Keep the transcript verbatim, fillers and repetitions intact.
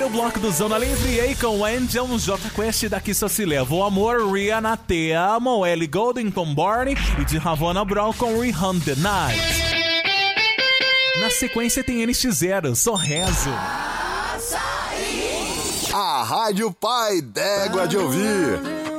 O bloco do Zona Livre aí com Angel, J Quest daqui só se leva o amor, Rihanna Te Amo, Ellie Goulding com Barney e de Havana Brown com Rihanna The Night. Na sequência tem N X Zero, Só Rezo. A Rádio Pai d'Égua de Ouvir.